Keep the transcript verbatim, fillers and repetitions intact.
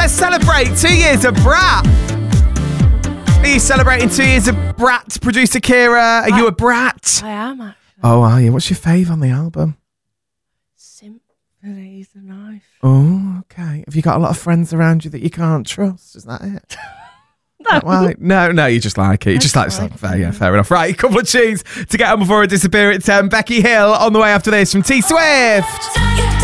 Let's celebrate two years of Brat. Are you celebrating two years of Brat, producer Kira? Are I, you a Brat? I am, actually. Oh, are you? What's your fave on the album? Sympathy's a Knife. Oh, okay. Have you got a lot of friends around you that you can't trust? Is that it? No. Right. No, no, you just like it. You just like something fair, yeah, fair enough. Right, a couple of tunes to get on before I disappear at ten. Becky Hill on the way after this from T Swift.